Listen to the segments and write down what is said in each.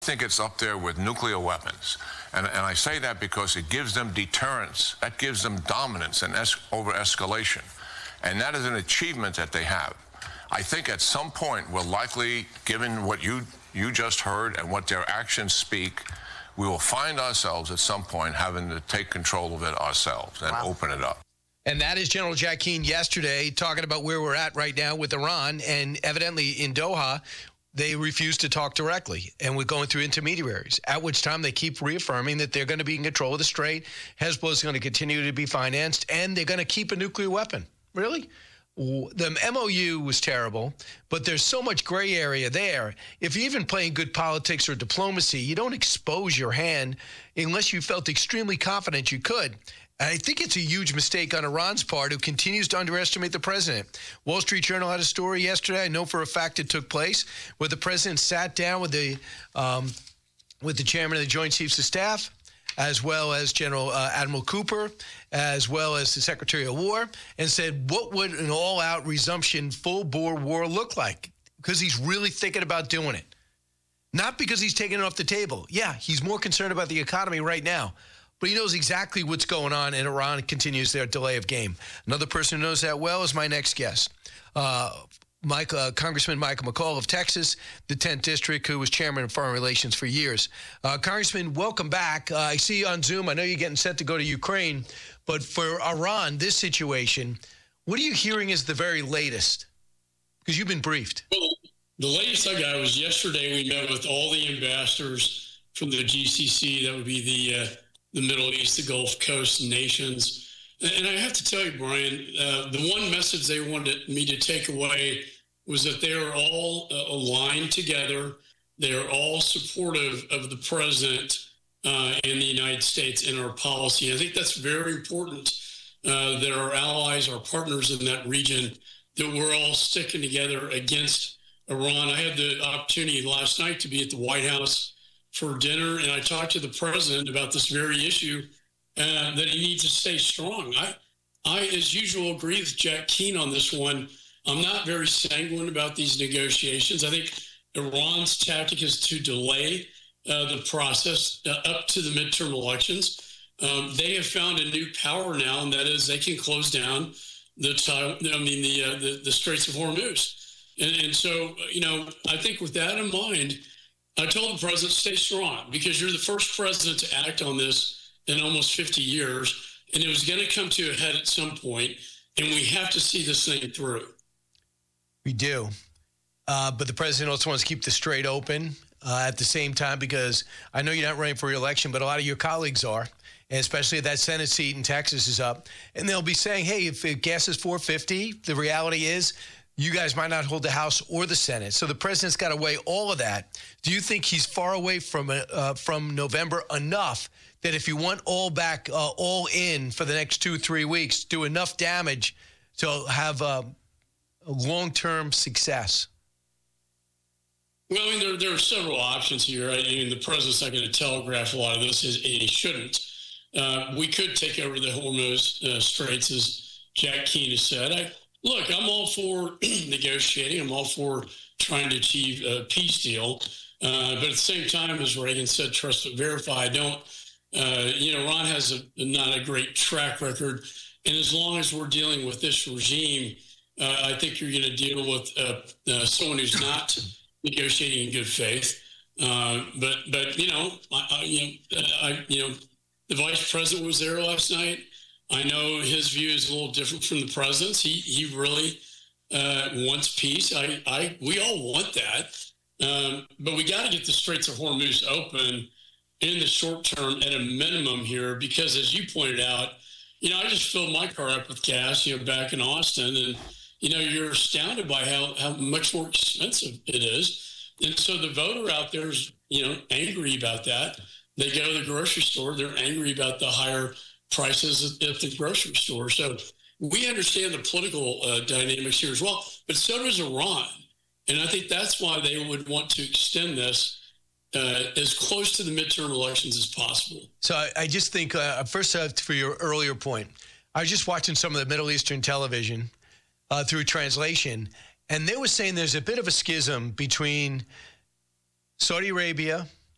think it's up there with nuclear weapons. And I say that because it gives them deterrence. That gives them dominance and over escalation. And that is an achievement that they have. I think at some point we're likely, given what you just heard and what their actions speak, we will find ourselves at some point having to take control of it ourselves and open it up. And that is General Jack Keane yesterday talking about where we're at right now with Iran. And evidently in Doha, they refuse to talk directly, and we're going through intermediaries, at which time they keep reaffirming that they're going to be in control of the Strait. Hezbollah is going to continue to be financed, and they're going to keep a nuclear weapon. Really? The MOU was terrible, but there's so much gray area there. If you're even playing good politics or diplomacy, you don't expose your hand unless you felt extremely confident you could. I think it's a huge mistake on Iran's part, who continues to underestimate the president. Wall Street Journal had a story yesterday, I know for a fact it took place, where the president sat down with the chairman of the Joint Chiefs of Staff, as well as General Admiral Cooper, as well as the Secretary of War, and said, what would an all-out resumption, full-bore war look like? Because he's really thinking about doing it. Not because he's taking it off the table. Yeah, he's more concerned about the economy right now. But he knows exactly what's going on, and Iran continues their delay of game. Another person who knows that well is my next guest, Congressman Michael McCaul of Texas, the 10th District, who was chairman of Foreign Relations for years. Congressman, welcome back. I see you on Zoom. I know you're getting set to go to Ukraine. But for Iran, this situation, what are you hearing is the very latest? Because you've been briefed. Well, the latest I got was yesterday we met with all the ambassadors from the GCC. That would be the Middle East, the Gulf Coast nations. And I have to tell you, Brian, the one message they wanted me to take away was that they are all aligned together. They are all supportive of the president and the United States in our policy. I think that's very important that our allies, our partners in that region, that we're all sticking together against Iran. I had the opportunity last night to be at the White House for dinner, and I talked to the president about this very issue, that he needs to stay strong. I, as usual, agree with Jack Keane on this one. I'm not very sanguine about these negotiations. I think Iran's tactic is to delay the process up to the midterm elections. They have found a new power now, and that is they can close down the Straits of Hormuz. And so, I think with that in mind, I told the president, stay strong, because you're the first president to act on this in almost 50 years, and it was going to come to a head at some point, and we have to see this thing through. We do. But the president also wants to keep the Strait open at the same time, because I know you're not running for re-election, but a lot of your colleagues are, and especially if that Senate seat in Texas is up, and they'll be saying, hey, if gas is $4.50, the reality is you guys might not hold the House or the Senate. So the president's got to weigh all of that. Do you think he's far away from November enough that if you want all in for the next 2-3 weeks, do enough damage to have a long-term success? Well, I mean, there are several options here. I mean, the president's not going to telegraph a lot of this, and he shouldn't. We could take over the Hormuz Straits, as Jack Keane has said. Look, I'm all for negotiating. I'm all for trying to achieve a peace deal. But at the same time, as Reagan said, trust but verify. Iran has not a great track record. And as long as we're dealing with this regime, I think you're going to deal with someone who's not negotiating in good faith. But the vice president was there last night. I know his view is a little different from the president's. He really wants peace. We all want that. But we got to get the Straits of Hormuz open in the short term at a minimum here, because as you pointed out, I just filled my car up with gas, back in Austin, and, you're astounded by how much more expensive it is. And so the voter out there is, angry about that. They go to the grocery store, they're angry about the higher prices at the grocery store. So we understand the political dynamics here as well, but so does Iran. And I think that's why they would want to extend this as close to the midterm elections as possible. So I just think, first for your earlier point, I was just watching some of the Middle Eastern television through translation, and they were saying there's a bit of a schism between Saudi Arabia,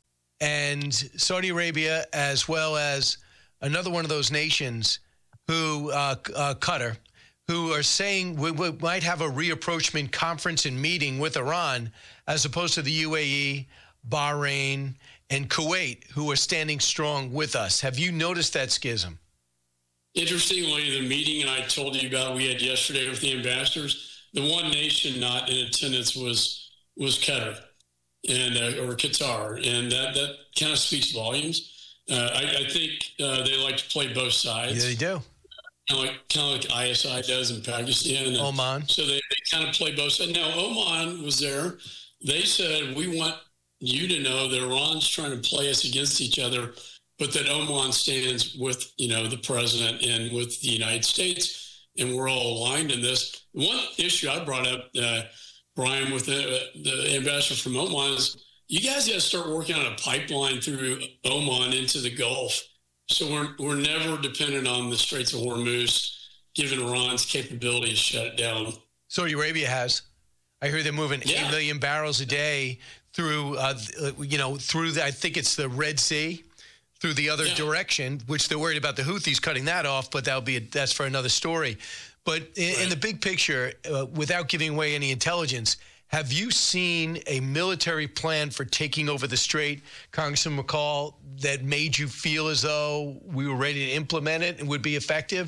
and Saudi Arabia, as well as another one of those nations who, Qatar, who are saying we might have a reapproachment conference and meeting with Iran, as opposed to the UAE, Bahrain, and Kuwait, who are standing strong with us. Have you noticed that schism? Interestingly, the meeting I told you about we had yesterday with the ambassadors, the one nation not in attendance was Qatar, and or Qatar, and that kind of speaks volumes. I think they like to play both sides. Yeah, they do. Kind of like ISI does in Pakistan. And Oman. So they kind of play both sides. Now, Oman was there. They said, we want you to know that Iran's trying to play us against each other, but that Oman stands with, the president and with the United States, and we're all aligned in this. One issue I brought up, Brian, with the ambassador from Oman is you guys got to start working on a pipeline through Oman into the Gulf. So we're never dependent on the Straits of Hormuz, given Iran's capability to shut it down. Saudi Arabia has. I hear they're moving 8 million barrels a day through, I think it's the Red Sea, through the other direction, which they're worried about the Houthis cutting that off, but that's for another story. But in the big picture, without giving away any intelligence, have you seen a military plan for taking over the Strait, Congressman McCall, that made you feel as though we were ready to implement it and would be effective?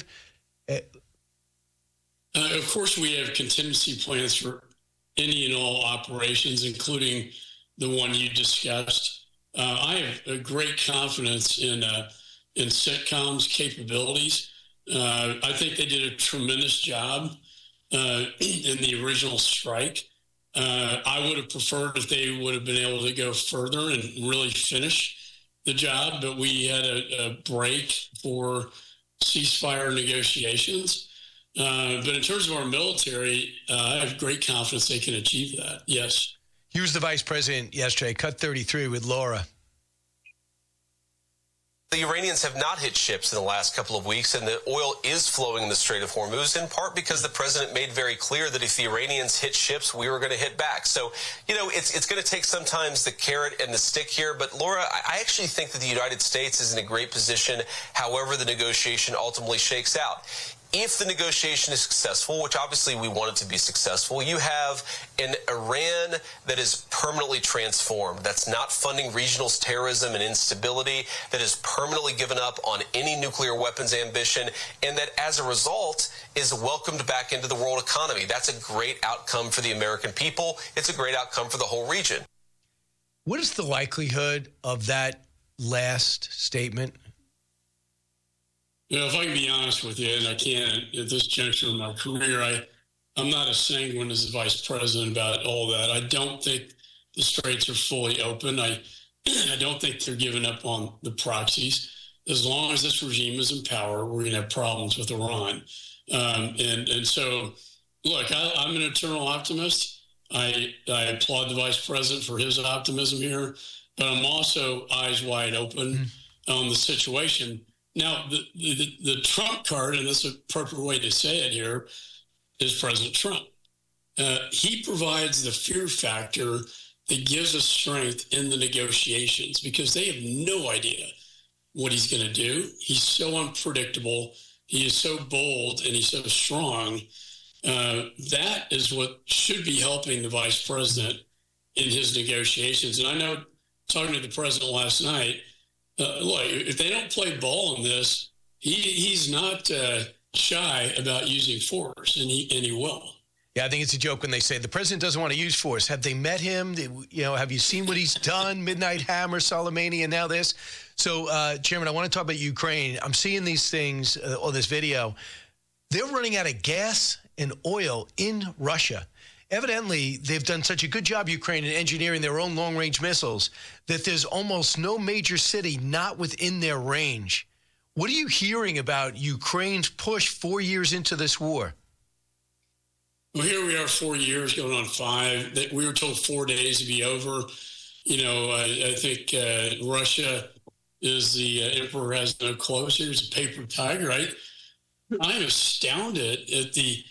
Of course, we have contingency plans for any and all operations, including the one you discussed. I have a great confidence in CENTCOM's capabilities. I think they did a tremendous job in the original strike. I would have preferred if they would have been able to go further and really finish the job, but we had a break for ceasefire negotiations. But in terms of our military, I have great confidence they can achieve that. Yes. He was the vice president yesterday, Cut 33 with Laura. The Iranians have not hit ships in the last couple of weeks, and the oil is flowing in the Strait of Hormuz, in part because the president made very clear that if the Iranians hit ships, we were going to hit back. So, it's going to take sometimes the carrot and the stick here. But, Laura, I actually think that the United States is in a great position, however the negotiation ultimately shakes out. If the negotiation is successful, which obviously we want it to be successful, you have an Iran that is permanently transformed, that's not funding regional terrorism and instability, that has permanently given up on any nuclear weapons ambition, and that as a result is welcomed back into the world economy. That's a great outcome for the American people. It's a great outcome for the whole region. What is the likelihood of that last statement? If I can be honest with you, and I can at this juncture in my career, I'm not as sanguine as the vice president about all that. I don't think the straits are fully open. I don't think they're giving up on the proxies. As long as this regime is in power, we're going to have problems with Iran. And so, look, I'm an eternal optimist. I applaud the vice president for his optimism here, but I'm also eyes wide open on the situation. Now, the Trump card, and that's an appropriate way to say it here, is President Trump. He provides the fear factor that gives us strength in the negotiations because they have no idea what he's going to do. He's so unpredictable. He is so bold and he's so strong. That is what should be helping the vice president in his negotiations. And I know, talking to the president last night, look, if they don't play ball in this, he's not shy about using force, and he will. Yeah, I think it's a joke when they say the president doesn't want to use force. Have they met him? Have you seen what he's done? Midnight Hammer, Soleimani, and now this. So, Chairman, I want to talk about Ukraine. I'm seeing these things on this video. They're running out of gas and oil in Russia. Evidently, they've done such a good job, Ukraine, in engineering their own long-range missiles that there's almost no major city not within their range. What are you hearing about Ukraine's push 4 years into this war? Well, here we are 4 years, going on 5. We were told 4 days to be over. I think Russia is the emperor has no clothes. Here's a paper tiger, right? I'm astounded at the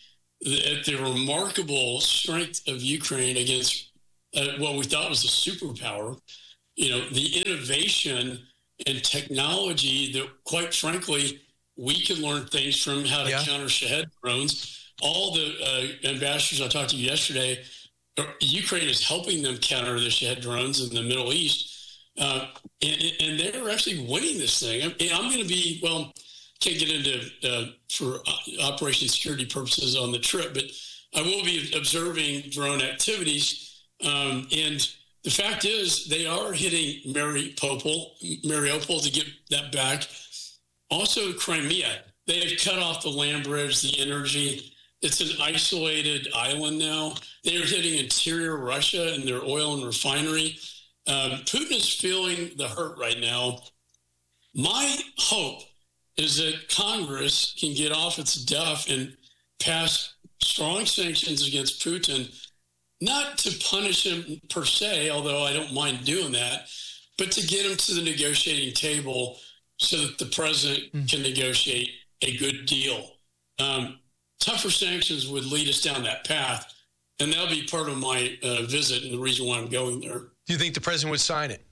remarkable strength of Ukraine against what we thought was a superpower. the innovation and technology that, quite frankly, we can learn things from how to counter Shahed drones. All the ambassadors I talked to yesterday, Ukraine is helping them counter the Shahed drones in the Middle East. And they're actually winning this thing. I'm going to be, can't get into for operation security purposes on the trip, but I will be observing drone activities. And the fact is they are hitting Mariupol to get that back. Also Crimea, they have cut off the land bridge, the energy. It's an isolated island now. They are hitting interior Russia and their oil and refinery. Putin is feeling the hurt right now. My hope is that Congress can get off its duff and pass strong sanctions against Putin, not to punish him per se, although I don't mind doing that, but to get him to the negotiating table so that the president can negotiate a good deal. Tougher sanctions would lead us down that path, and that'll be part of my visit and the reason why I'm going there. Do you think the president would sign it?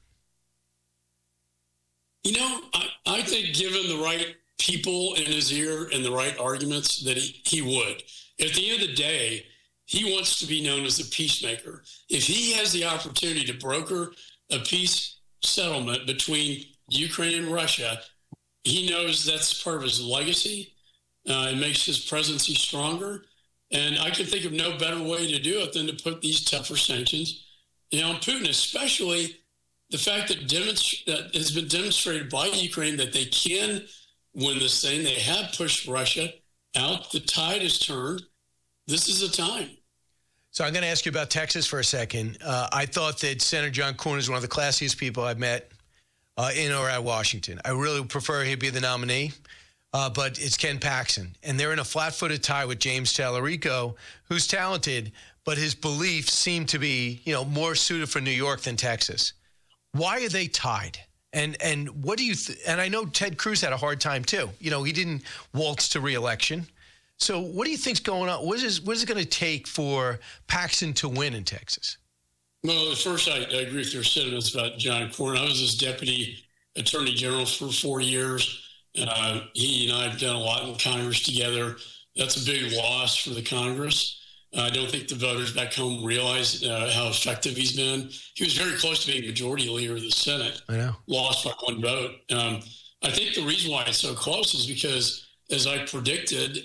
I think given the right people in his ear and the right arguments that he would. At the end of the day, he wants to be known as the peacemaker. If he has the opportunity to broker a peace settlement between Ukraine and Russia, he knows that's part of his legacy. It makes his presidency stronger. And I can think of no better way to do it than to put these tougher sanctions on Putin, especially the fact that has been demonstrated by Ukraine that they can win this thing. They have pushed Russia out. The tide has turned. This is the time. So I'm going to ask you about Texas for a second. I thought that Senator John Cornyn is one of the classiest people I've met in or at Washington. I really prefer he'd be the nominee, but it's Ken Paxton. And they're in a flat-footed tie with James Tallarico, who's talented, but his beliefs seem to be, more suited for New York than Texas. Why are they tied? And what do you and I know Ted Cruz had a hard time too. He didn't waltz to re-election. So what do you think's going on? What is it going to take for Paxton to win in Texas? Well, first, I agree with your sentiments about John Cornyn. I was his deputy attorney general for 4 years. He and I have done a lot in Congress together. That's a big loss for the Congress. I don't think the voters back home realize how effective he's been. He was very close to being majority leader of the Senate. I know. Lost by one vote. I think the reason why it's so close is because, as I predicted,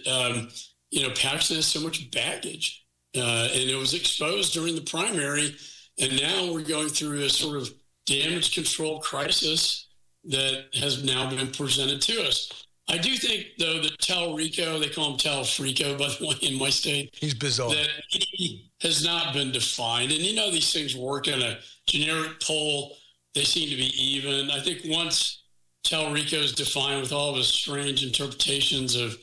Paxton has so much baggage. And it was exposed during the primary. And now we're going through a sort of damage control crisis that has now been presented to us. I do think, though, that Tallarico, they call him Talfrico, by the way, in my state. He's bizarre. That he has not been defined. And these things work in a generic poll. They seem to be even. I think once Tallarico is defined with all of his strange interpretations of,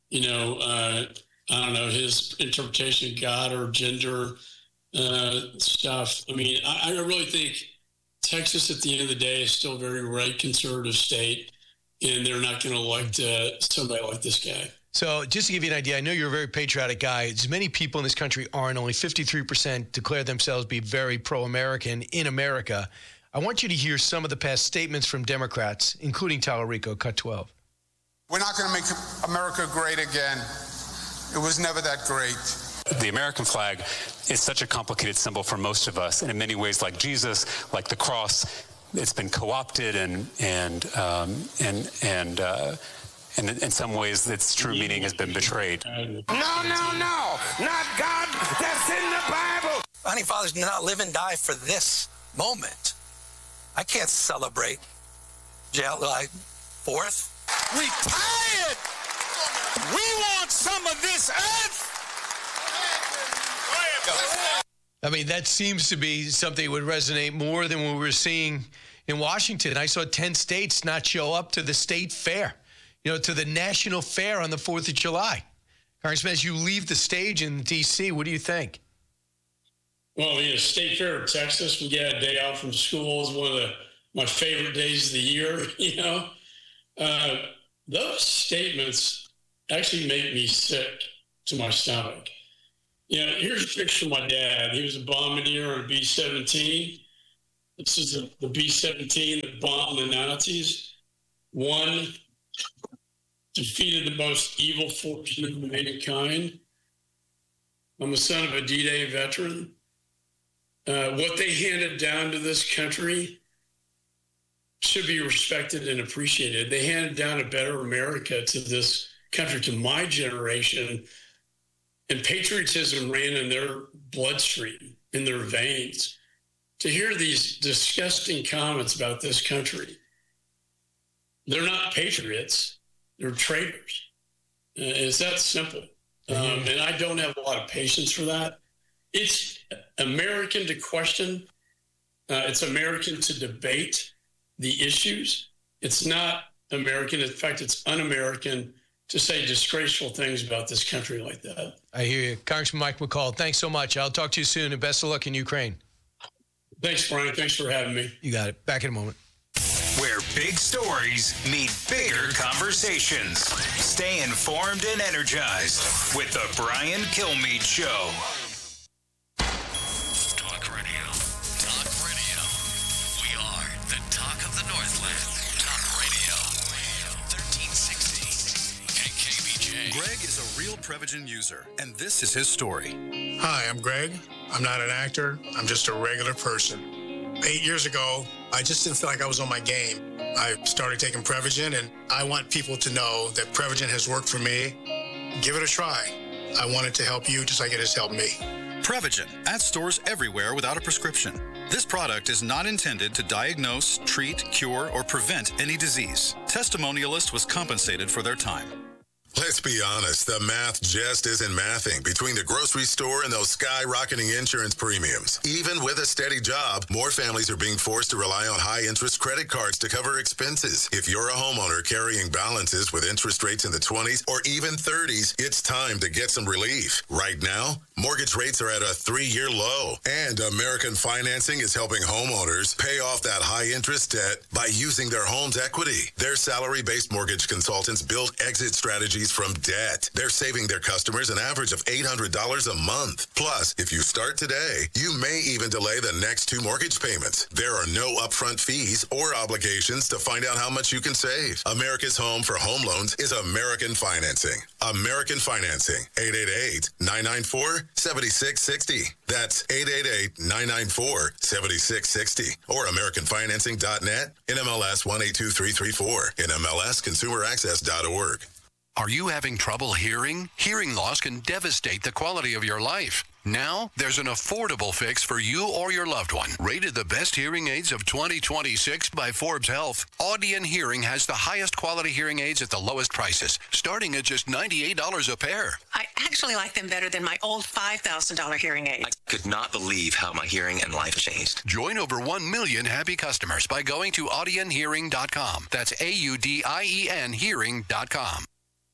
his interpretation of God or gender stuff. I really think Texas, at the end of the day, is still a very right conservative state. And they're not going to elect somebody like this guy. So just to give you an idea, I know you're a very patriotic guy. As many people in this country aren't. Only 53% declare themselves to be very pro-American in America. I want you to hear some of the past statements from Democrats, including Tallarico, cut 12. We're not going to make America great again. It was never that great. The American flag is such a complicated symbol for most of us. And in many ways, like Jesus, like the cross, it's been co-opted and in some ways its true meaning has been betrayed. No, not God. That's in the Bible. Founding fathers did not live and die for this moment. I can't celebrate July 4th. Retired. We want some of this earth. That seems to be something that would resonate more than what we were seeing in Washington. I saw 10 states not show up to the state fair, to the national fair on the 4th of July. Congressman, as you leave the stage in D.C., what do you think? Well, State Fair in Texas, we get a day out from school. It's one of my favorite days of the year, Those statements actually make me sick to my stomach. Here's a picture of my dad. He was a bombardier on a B-17. This is the B-17 that bombed the Nazis. One, defeated the most evil force of mankind. I'm a son of a D-Day veteran. What they handed down to this country should be respected and appreciated. They handed down a better America to this country, to my generation, and patriotism ran in their bloodstream, in their veins. To hear these disgusting comments about this country, they're not patriots, they're traitors. It's that simple. And I don't have a lot of patience for that. It's American to question. It's American to debate the issues. It's not American. In fact, it's un-American to say disgraceful things about this country like that. I hear you. Congressman Mike McCall, thanks so much. I'll talk to you soon, and best of luck in Ukraine. Thanks, Brian. Thanks for having me. You got it. Back in a moment. Where big stories meet bigger conversations. Stay informed and energized with the Brian Kilmeade Show. Talk radio. Talk radio. We are the talk of the Northland. Talk radio. 1360 KKBJ. Greg is a real Prevagen user, and this is his story. Hi, I'm Greg. I'm not an actor. I'm just a regular person. 8 years ago, I just didn't feel like I was on my game. I started taking Prevagen, and I want people to know that Prevagen has worked for me. Give it a try. I want it to help you just like it has helped me. Prevagen, at stores everywhere without a prescription. This product is not intended to diagnose, treat, cure, or prevent any disease. Testimonialist was compensated for their time. Let's be honest, the math just isn't mathing between the grocery store and those skyrocketing insurance premiums. Even with a steady job, more families are being forced to rely on high-interest credit cards to cover expenses. If you're a homeowner carrying balances with interest rates in the 20s or even 30s, it's time to get some relief. Right now, mortgage rates are at a 3-year low, and American Financing is helping homeowners pay off that high-interest debt by using their home's equity. Their salary-based mortgage consultants build exit strategies from debt. They're saving their customers an average of $800 a month. Plus, if you start today, you may even delay the next 2 mortgage payments. There are no upfront fees or obligations to find out how much you can save. America's home for home loans is American Financing. American Financing, 888-994-7660. That's 888-994-7660. Or AmericanFinancing.net, NMLS 182334, NMLSConsumerAccess.org. Are you having trouble hearing? Hearing loss can devastate the quality of your life. Now, there's an affordable fix for you or your loved one. Rated the best hearing aids of 2026 by Forbes Health, Audion Hearing has the highest quality hearing aids at the lowest prices, starting at just $98 a pair. I actually like them better than my old $5,000 hearing aid. I could not believe how my hearing and life changed. Join over 1 million happy customers by going to audionhearing.com. That's AUDIEN hearing.com.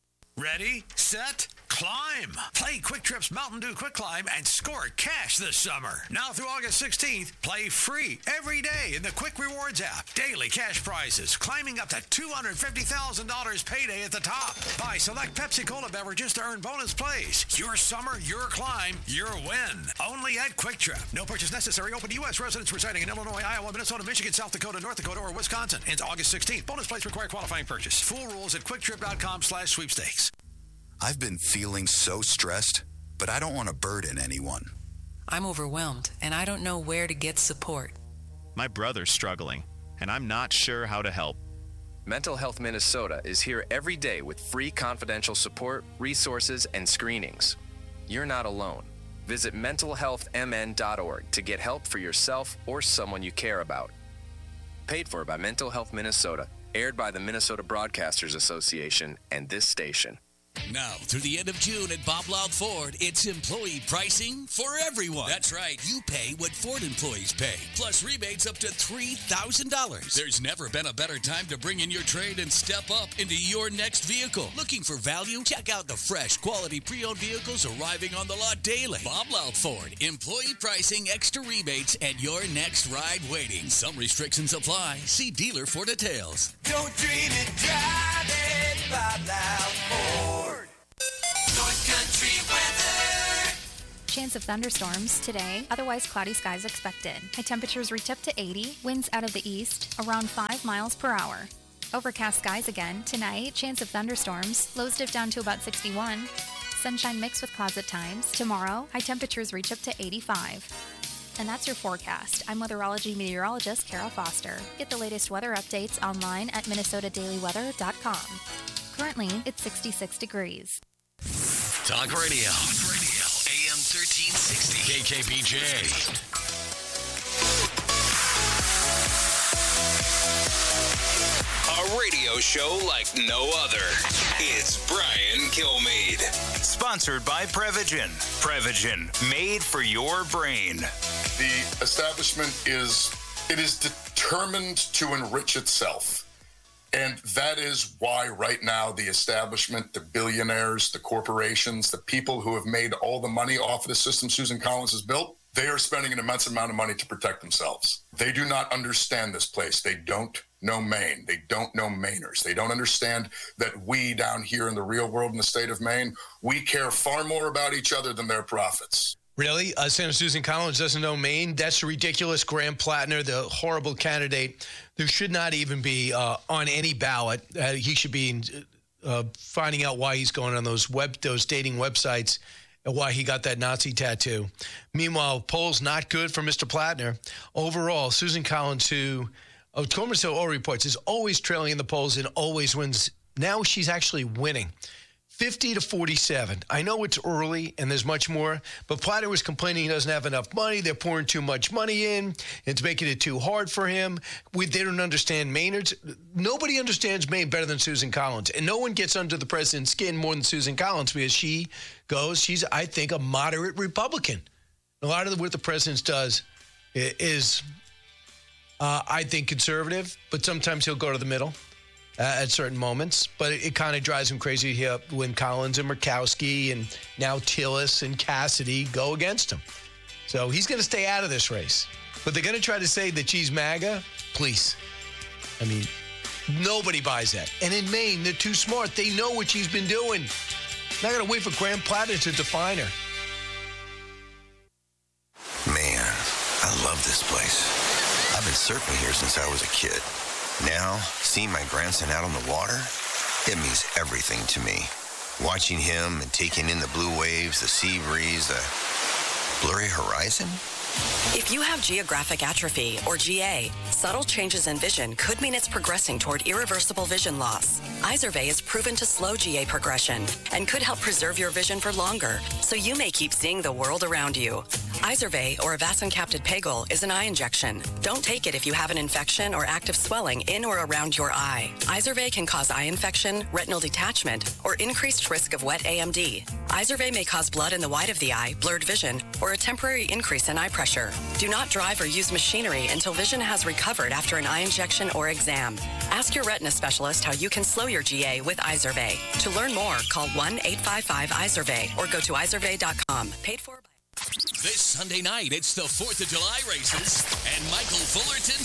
Ready, set, climb. Play Quick Trip's Mountain Dew Quick Climb and score cash this summer. Now through August 16th, play free every day in the Quick Rewards app. Daily cash prizes climbing up to $250,000 payday at the top. Buy select Pepsi Cola beverages to earn bonus plays. Your summer, your climb, your win. Only at Quick Trip. No purchase necessary. Open to U.S. residents residing in Illinois, Iowa, Minnesota, Michigan, South Dakota, North Dakota, or Wisconsin. Ends August 16th. Bonus plays require qualifying purchase. Full rules at quicktrip.com/sweepstakes. I've been feeling so stressed, but I don't want to burden anyone. I'm overwhelmed, and I don't know where to get support. My brother's struggling, and I'm not sure how to help. Mental Health Minnesota is here every day with free confidential support, resources, and screenings. You're not alone. Visit mentalhealthmn.org to get help for yourself or someone you care about. Paid for by Mental Health Minnesota, aired by the Minnesota Broadcasters Association and this station. Now, through the end of June at Bob Loud Ford, it's employee pricing for everyone. That's right. You pay what Ford employees pay, plus rebates up to $3,000. There's never been a better time to bring in your trade and step up into your next vehicle. Looking for value? Check out the fresh, quality pre-owned vehicles arriving on the lot daily. Bob Loud Ford, employee pricing, extra rebates, and your next ride waiting. Some restrictions apply. See dealer for details. Don't dream it, drive it, Bob Loud Ford. North Country weather. Chance of thunderstorms today, otherwise cloudy skies expected. High temperatures reach up to 80, winds out of the east, around 5 miles per hour. Overcast skies again tonight, chance of thunderstorms, lows dip down to about 61. Sunshine mixed with clouds at times. Tomorrow, high temperatures reach up to 85. And that's your forecast. I'm weatherology meteorologist Kara Foster. Get the latest weather updates online at minnesotadailyweather.com. Currently, it's 66 degrees. Talk Radio. AM 1360. KKBJ. A radio show like no other. It's Brian Kilmeade. Sponsored by Prevagen. Prevagen, made for your brain. The establishment is determined to enrich itself. And that is why right now the establishment, the billionaires, the corporations, the people who have made all the money off of the system Susan Collins has built, they are spending an immense amount of money to protect themselves. They do not understand this place. They don't know Maine. They don't know Mainers. They don't understand that we down here in the real world in the state of Maine, we care far more about each other than their profits. Really? Senator Susan Collins doesn't know Maine? That's ridiculous. Graham Plattner, the horrible candidate, there should not even be on any ballot. He should be finding out why he's going on those dating websites and why he got that Nazi tattoo. Meanwhile, polls not good for Mr. Plattner. Overall, Susan Collins, who Comer's Hill reports, is always trailing in the polls and always wins. Now she's actually winning. 50-47. I know it's early and there's much more, but Platter was complaining he doesn't have enough money. They're pouring too much money in. It's making it too hard for him. They don't understand Maynard's. Nobody understands Maine better than Susan Collins, and no one gets under the president's skin more than Susan Collins because she's, I think, a moderate Republican. A lot of what the president does is, I think, conservative, but sometimes he'll go to the middle. At certain moments, but it kind of drives him crazy here when Collins and Murkowski and now Tillis and Cassidy go against him. So he's going to stay out of this race. But they're going to try to say that she's MAGA? Please. I mean, nobody buys that. And in Maine, they're too smart. They know what she's been doing. Not going to wait for Graham Platter to define her. Man, I love this place. I've been surfing here since I was a kid. Now, seeing my grandson out on the water, it means everything to me. Watching him and taking in the blue waves, the sea breeze, the blurry horizon. If you have geographic atrophy, or GA, subtle changes in vision could mean it's progressing toward irreversible vision loss. Izervay is proven to slow GA progression and could help preserve your vision for longer, so you may keep seeing the world around you. Izervay, or avacincaptad pegol, is an eye injection. Don't take it if you have an infection or active swelling in or around your eye. Izervay can cause eye infection, retinal detachment, or increased risk of wet AMD. Izervay may cause blood in the white of the eye, blurred vision, or a temporary increase in eye pressure. Do not drive or use machinery until vision has recovered after an eye injection or exam. Ask your retina specialist how you can slow your GA with Izervay. To learn more, call 1-855-IZERVAY or go to izervay.com. Paid for by... This Sunday night, it's the 4th of July races and Michael Fullerton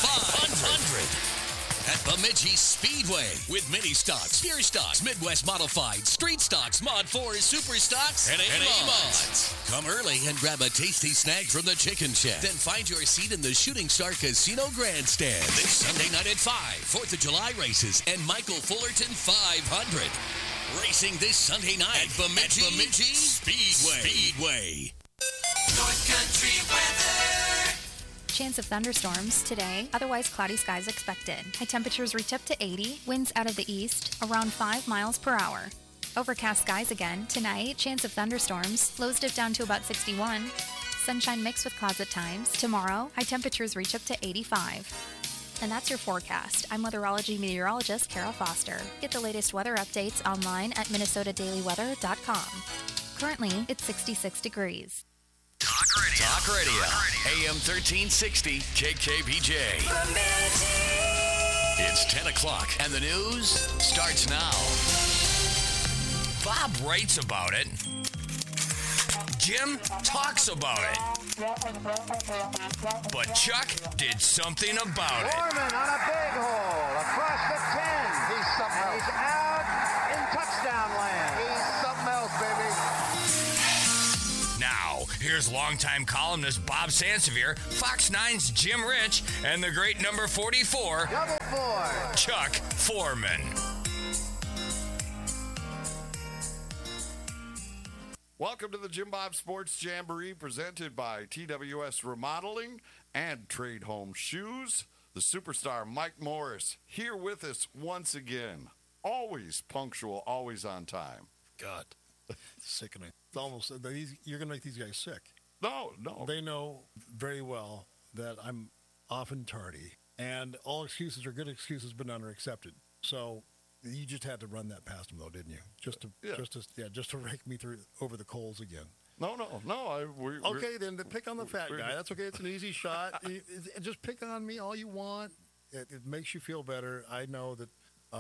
500 at Bemidji Speedway with mini stocks, steer stocks, Midwest modified, street stocks, Mod 4 super stocks, and A-mods. Come early and grab a tasty snack from the Chicken Shed. Then find your seat in the Shooting Star Casino Grandstand. This Sunday night at 5, 4th of July races and Michael Fullerton 500. Racing this Sunday night at Bemidji Speedway. North Country weather. Chance of thunderstorms today, otherwise cloudy skies expected. High temperatures reach up to 80, winds out of the east, around 5 miles per hour. Overcast skies again tonight, chance of thunderstorms, lows dip down to about 61. Sunshine mixed with clouds at times. Tomorrow, high temperatures reach up to 85. And that's your forecast. I'm weatherology meteorologist Kara Foster. Get the latest weather updates online at minnesotadailyweather.com. Currently, it's 66 degrees. Talk Radio. AM 1360 KKBJ. It's 10 o'clock and the news starts now. Bob writes about it. Jim talks about it. But Chuck did something about it. Foreman on a big hole across the 10. He's something else. He's out in touchdown land. He's something else, baby. Now, Here's longtime columnist Bob Sansevier, Fox 9's Jim Rich, and the great number 44, Double 4, Chuck Foreman. Welcome to the Jim Bob Sports Jamboree, presented by TWS Remodeling and Trade Home Shoes. The superstar Mike Morris here with us once again. Always punctual, always on time. God, sickening. It's almost, you're going to make these guys sick. No. They know very well that I'm often tardy, and all excuses are good excuses, but none are accepted. So you just had to run that past them, though, didn't you? Just to rake me over the coals again. No. Okay, then pick on the fat guy. That's okay. It's an easy shot. Just pick on me all you want. It makes you feel better. I know that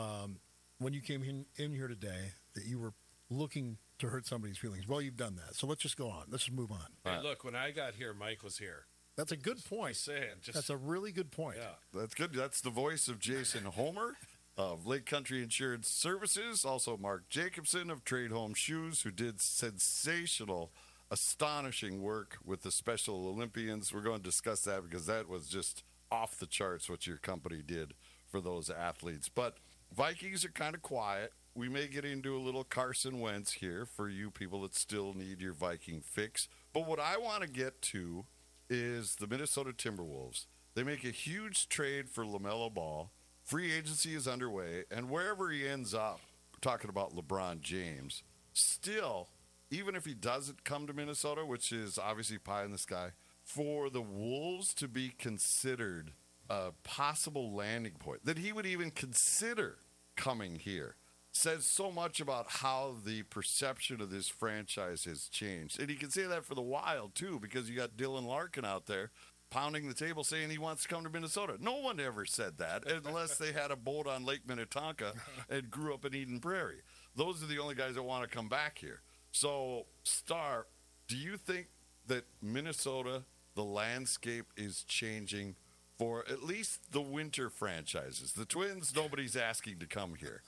when you came in here today, that you were looking to hurt somebody's feelings. Well, you've done that. So let's just go on. Let's just move on. Hey, look, when I got here, Mike was here. That's a good point. That's a really good point. Yeah. That's good. That's the voice of Jason Homer of Lake Country Insurance Services. Also, Mark Jacobson of Trade Home Shoes, who did sensational, astonishing work with the Special Olympians. We're going to discuss that because that was just off the charts what your company did for those athletes. But Vikings are kind of quiet. We may get into a little Carson Wentz here for you people that still need your Viking fix. But what I want to get to is the Minnesota Timberwolves. They make a huge trade for LaMelo Ball. Free agency is underway. And wherever he ends up, we're talking about LeBron James, still, even if he doesn't come to Minnesota, which is obviously pie in the sky, for the Wolves to be considered a possible landing point, that he would even consider coming here, says so much about how the perception of this franchise has changed. And you can say that for the Wild, too, because you got Dylan Larkin out there pounding the table saying he wants to come to Minnesota. No one ever said that unless they had a boat on Lake Minnetonka and grew up in Eden Prairie. Those are the only guys that want to come back here. So, Star, do you think that Minnesota, the landscape is changing for at least the winter franchises? The Twins, nobody's asking to come here.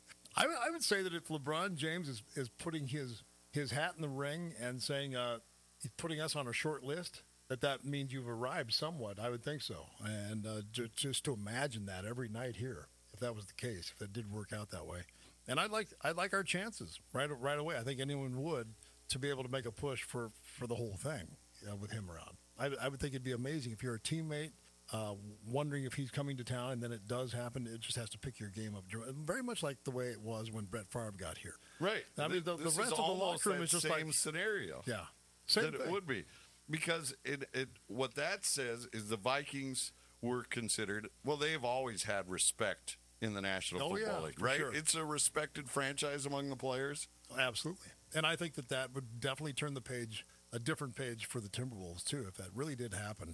I would say that if LeBron James is putting his hat in the ring and saying he's putting us on a short list, that means you've arrived somewhat. I would think so. And just to imagine that every night here, if that was the case, if that did work out that way. And I'd like our chances right away. I think anyone would, to be able to make a push for the whole thing with him around. I would think it'd be amazing if you're a teammate wondering if he's coming to town, and then it does happen. It just has to pick your game up. Very much like the way it was when Brett Favre got here. Right. I mean, the rest of the locker room is just same like scenario. Yeah. Same thing. It would be. Because what that says is the Vikings were considered, well, they've always had respect in the National Football League, right? Sure. It's a respected franchise among the players. Absolutely. And I think that would definitely turn the page, a different page for the Timberwolves, too, if that really did happen.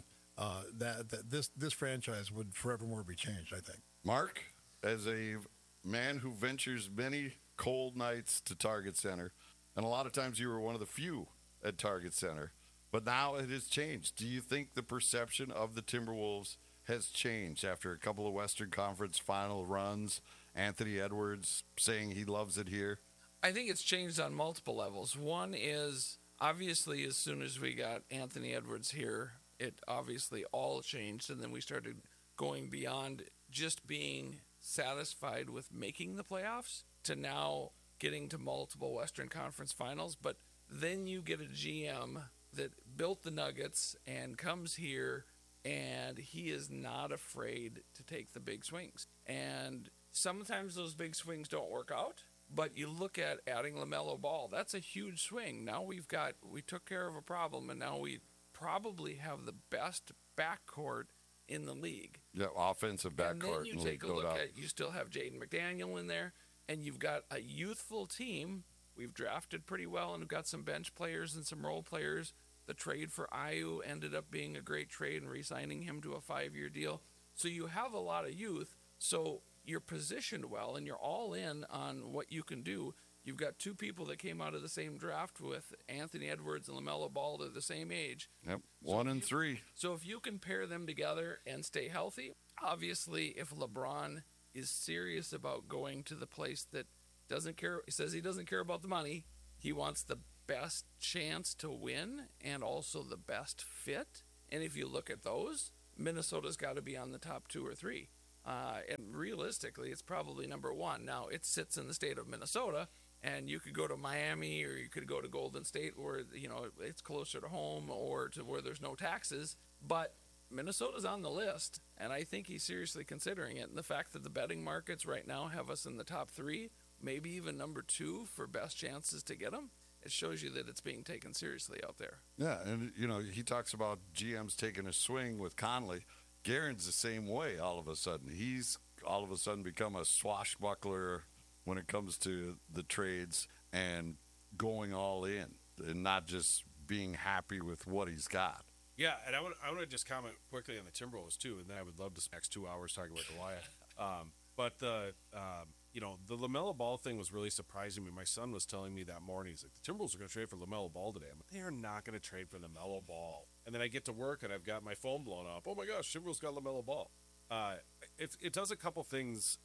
This franchise would forevermore be changed, I think. Mark, as a man who ventures many cold nights to Target Center, and a lot of times you were one of the few at Target Center, but now it has changed. Do you think the perception of the Timberwolves has changed after a couple of Western Conference final runs? Anthony Edwards saying he loves it here. I think it's changed on multiple levels. One is, obviously, as soon as we got Anthony Edwards here, it obviously all changed, and then we started going beyond just being satisfied with making the playoffs to now getting to multiple Western Conference finals. But then you get a GM that built the Nuggets and comes here, and he is not afraid to take the big swings. And sometimes those big swings don't work out, but you look at adding LaMelo Ball, that's a huge swing. Now we took care of a problem, and now we probably have the best backcourt in the league. Yeah, offensive backcourt. And then you take a look at, you still have Jaden McDaniel in there, and you've got a youthful team. We've drafted pretty well, and we've got some bench players and some role players. The trade for Ayu ended up being a great trade and re-signing him to a 5-year deal. So you have a lot of youth, so you're positioned well, and you're all in on what you can do. You've got two people that came out of the same draft with Anthony Edwards and LaMelo Ball. They're the same age. Yep, 1 and 3. So if you can pair them together and stay healthy, obviously if LeBron is serious about going to the place that doesn't care, he says he doesn't care about the money. He wants the best chance to win and also the best fit. And if you look at those, Minnesota's got to be on the top 2 or 3. And realistically, it's probably number 1. Now, it sits in the state of Minnesota, and you could go to Miami or you could go to Golden State where, it's closer to home or to where there's no taxes. But Minnesota's on the list, and I think he's seriously considering it. And the fact that the betting markets right now have us in the top 3, maybe even number 2 for best chances to get him, it shows you that it's being taken seriously out there. Yeah, and, he talks about GMs taking a swing with Conley. Guerin's the same way all of a sudden. He's all of a sudden become a swashbuckler when it comes to the trades and going all in and not just being happy with what he's got. Yeah, and I want to just comment quickly on the Timberwolves too, and then I would love to spend the next 2 hours talking about Goliath. But the LaMelo Ball thing was really surprising me. My son was telling me that morning, he's like, the Timberwolves are going to trade for LaMelo Ball today. I'm like, they are not going to trade for LaMelo Ball. And then I get to work and I've got my phone blown up. Oh my gosh, Timberwolves got LaMelo Ball. It does a couple things.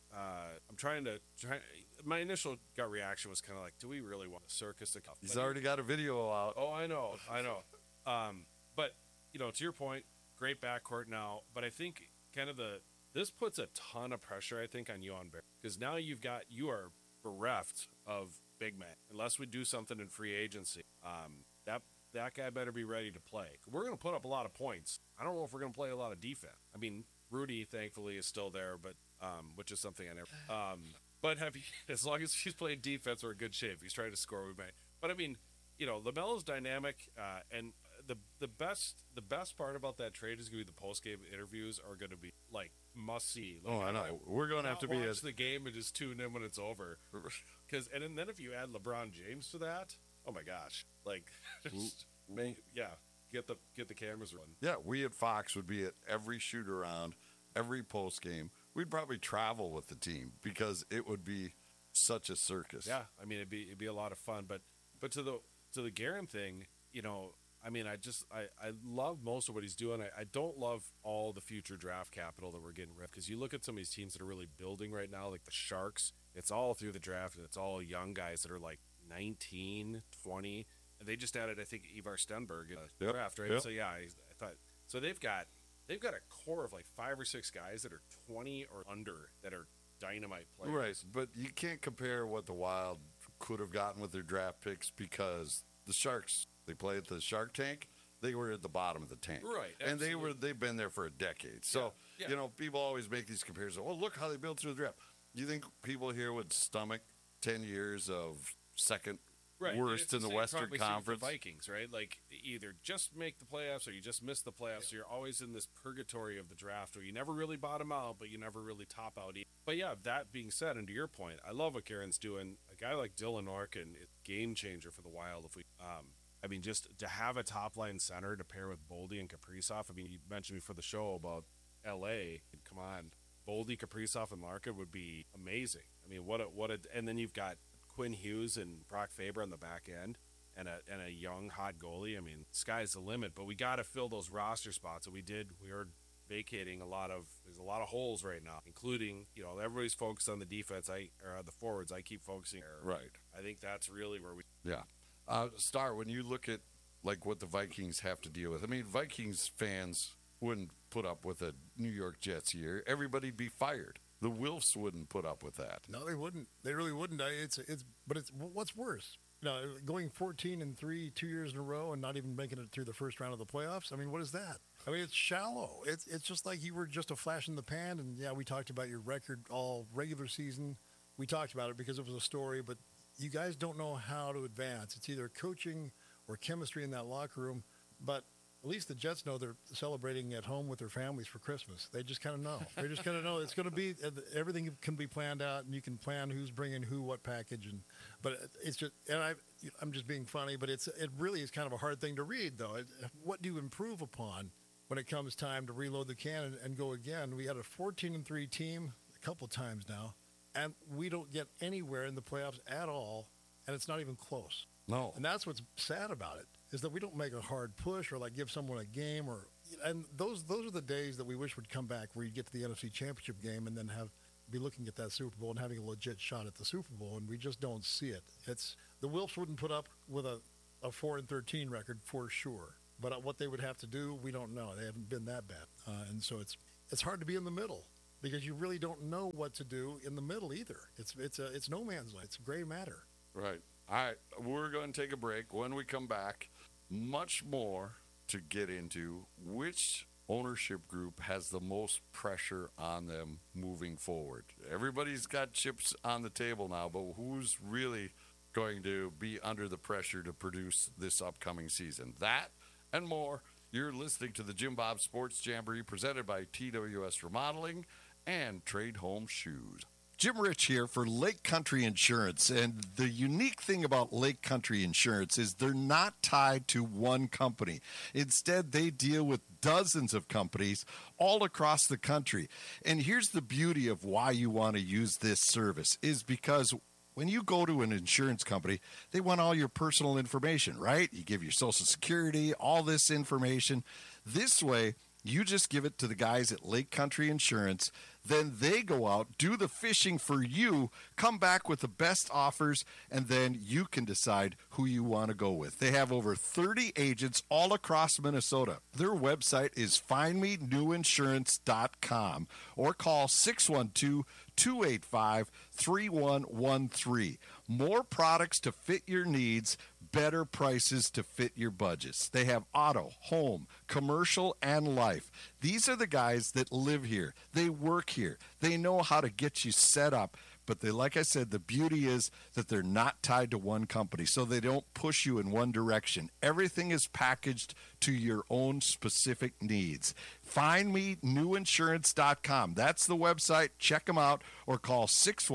My initial gut reaction was kind of like, do we really want a circus? He's already got a video out. Oh, I know. But to your point, great backcourt now. But I think this puts a ton of pressure, I think, on Johan Bear, because now you are bereft of big man unless we do something in free agency. That guy better be ready to play. We're going to put up a lot of points. I don't know if we're going to play a lot of defense. I mean, Rudy, thankfully, is still there, but which is something I never. But as long as he's playing defense, we're in good shape. If he's trying to score, we may. But I mean, LaMelo's dynamic, and the best part about that trade is going to be the post game interviews are going to be like must see. Like, I know. We're going to have to watch the game and just tune in when it's over. And then if you add LeBron James to that, oh my gosh, like, get the cameras running. Yeah, we at Fox would be at every shoot around, every post game. We'd probably travel with the team because it would be such a circus. Yeah, I mean it'd be a lot of fun. But to the Guerin thing, I mean, I love most of what he's doing. I don't love all the future draft capital that we're getting rid of, because you look at some of these teams that are really building right now, like the Sharks. It's all through the draft, and it's all young guys that are like 19, 20, and they just added, I think, Ivar Stenberg in the draft, right? Yep. So yeah, I thought so. They've got a core of like 5 or 6 guys that are 20 or under that are dynamite players. Right, but you can't compare what the Wild could have gotten with their draft picks, because the Sharks, they played at the Shark Tank. They were at the bottom of the tank. Right. Absolutely. And they've been there for a decade. So, yeah. People always make these comparisons. Oh, look how they built through the draft. Do you think people here would stomach 10 years of second worst in the Western Conference? The Vikings, right? Like, either just make the playoffs or you just miss the playoffs. So you're always in this purgatory of the draft where you never really bottom out, but you never really top out either. But yeah, that being said, and to your point, I love what Guerin's doing. A guy like Dylan Larkin is a game changer for the Wild. If we, I mean, just to have a top line center to pair with Boldy and Kaprizov. I mean, you mentioned before the show about L.A. Come on, Boldy, Kaprizov, and Larkin would be amazing. I mean, and then you've got Quinn Hughes and Brock Faber on the back end, and a young hot goalie. I mean, sky's the limit. But we got to fill those roster spots, and we did. We are vacating there's a lot of holes right now, including, everybody's focused on the defense. Or the forwards. I keep focusing. Right. I think that's really where we. Yeah. Star, when you look at like what the Vikings have to deal with, I mean, Vikings fans wouldn't put up with a New York Jets year. Everybody'd be fired. The Wilfs wouldn't put up with that. No, they wouldn't. They really wouldn't. But what's worse? Going 14-3 2 years in a row and not even making it through the first round of the playoffs. I mean, what is that? I mean, it's shallow. It's just like you were just a flash in the pan. And yeah, we talked about your record all regular season. We talked about it because it was a story, but you guys don't know how to advance. It's either coaching or chemistry in that locker room. But at least the Jets know they're celebrating at home with their families for Christmas. They just kind of know. They just kind of know it's going to be everything can be planned out, and you can plan who's bringing who, what package. But it's just, and I'm just being funny, but it really is kind of a hard thing to read, though. What do you improve upon when it comes time to reload the can and go again? We had a 14-3 team a couple times now, and we don't get anywhere in the playoffs at all, and it's not even close. No. And that's what's sad about it, is that we don't make a hard push or like give someone a game, and those are the days that we wish would come back, where you get to the NFC Championship game and then be looking at that Super Bowl and having a legit shot at the Super Bowl, and we just don't see it. The Wilfs wouldn't put up with a a 4-13 record for sure. But what they would have to do, we don't know. They haven't been that bad. And so it's hard to be in the middle because you really don't know what to do in the middle either. It's no man's land. It's a gray matter. Right. All right. We're going to take a break. When we come back, much more to get into. Which ownership group has the most pressure on them moving forward? Everybody's got chips on the table now, but who's really going to be under the pressure to produce this upcoming season? That and more. You're listening to the Jim Bob Sports Jamboree presented by TWS Remodeling and Trade Home Shoes. Jim Rich here for Lake Country Insurance, and the unique thing about Lake Country Insurance is they're not tied to one company. Instead, they deal with dozens of companies all across the country. And here's the beauty of why you want to use this service is because when you go to an insurance company, they want all your personal information, right? You give your Social Security, all this information. This way, you just give it to the guys at Lake Country Insurance. Then they go out, do the fishing for you, come back with the best offers, and then you can decide who you want to go with. They have over 30 agents all across Minnesota. Their website is findmenewinsurance.com or call 612-285-3113. More products to fit your needs, better prices to fit your budgets. They have auto, home, commercial, and life. These are the guys that live here. They work here. They know how to get you set up. But they, like I said, the beauty is that they're not tied to one company, so they don't push you in one direction. Everything is packaged to your own specific needs. FindMeNewInsurance.com. That's the website. Check them out or call